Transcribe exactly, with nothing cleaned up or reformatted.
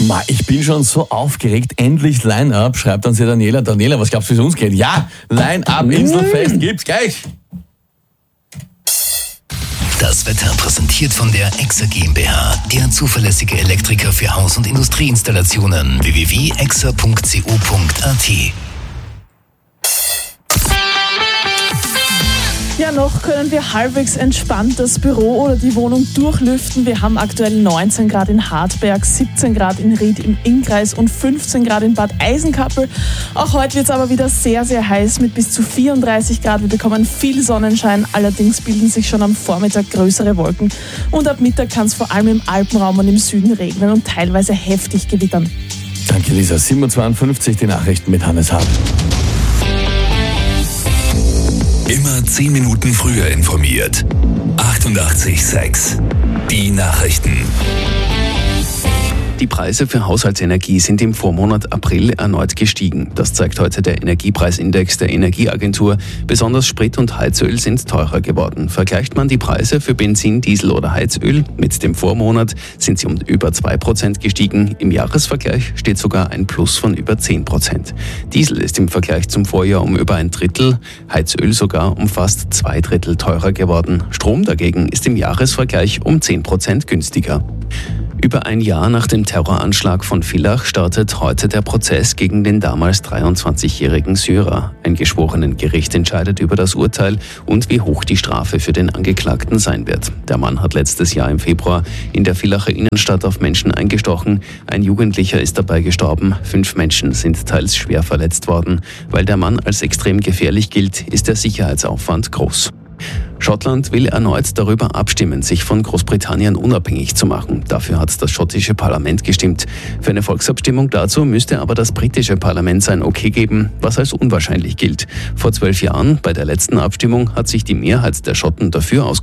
Ma, ich bin schon so aufgeregt. Endlich Line-Up, schreibt uns ja Daniela. Daniela, was glaubst du, wie es uns geht? Ja, Line-Up, Inselfest gibt's gleich. Das Wetter präsentiert von der Exa GmbH, der zuverlässige Elektriker für Haus- und Industrieinstallationen. w w w punkt exa punkt co punkt a t. Ja, noch können wir halbwegs entspannt das Büro oder die Wohnung durchlüften. Wir haben aktuell neunzehn Grad in Hartberg, siebzehn Grad in Ried im Innkreis und fünfzehn Grad in Bad Eisenkappel. Auch heute wird es aber wieder sehr, sehr heiß mit bis zu vierunddreißig Grad. Wir bekommen viel Sonnenschein, allerdings bilden sich schon am Vormittag größere Wolken. Und ab Mittag kann es vor allem im Alpenraum und im Süden regnen und teilweise heftig gewittern. Danke, Lisa. sieben Uhr zweiundfünfzig, die Nachrichten mit Hannes Hart. Immer zehn Minuten früher informiert. achtundachtzig Komma sechs. Die Nachrichten. Die Preise für Haushaltsenergie sind im Vormonat April erneut gestiegen. Das zeigt heute der Energiepreisindex der Energieagentur. Besonders Sprit und Heizöl sind teurer geworden. Vergleicht man die Preise für Benzin, Diesel oder Heizöl mit dem Vormonat, sind sie um über zwei Prozent gestiegen. Im Jahresvergleich steht sogar ein Plus von über zehn Prozent. Diesel ist im Vergleich zum Vorjahr um über ein Drittel, Heizöl sogar um fast zwei Drittel teurer geworden. Strom dagegen ist im Jahresvergleich um zehn Prozent günstiger. Über ein Jahr nach dem Terroranschlag von Villach startet heute der Prozess gegen den damals dreiundzwanzigjährigen Syrer. Ein Geschworenengericht entscheidet über das Urteil und wie hoch die Strafe für den Angeklagten sein wird. Der Mann hat letztes Jahr im Februar in der Villacher Innenstadt auf Menschen eingestochen. Ein Jugendlicher ist dabei gestorben. Fünf Menschen sind teils schwer verletzt worden. Weil der Mann als extrem gefährlich gilt, ist der Sicherheitsaufwand groß. Schottland will erneut darüber abstimmen, sich von Großbritannien unabhängig zu machen. Dafür hat das schottische Parlament gestimmt. Für eine Volksabstimmung dazu müsste aber das britische Parlament sein Okay geben, was als unwahrscheinlich gilt. Vor zwölf Jahren, bei der letzten Abstimmung, hat sich die Mehrheit der Schotten dafür ausgesprochen.